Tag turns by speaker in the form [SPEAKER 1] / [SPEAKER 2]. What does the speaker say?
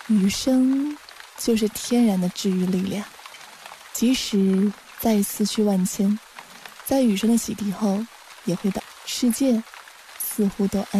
[SPEAKER 1] 雨声就是天然的治愈力量，即使再思绪万千，在雨声的洗涤后，也会把世界似乎都安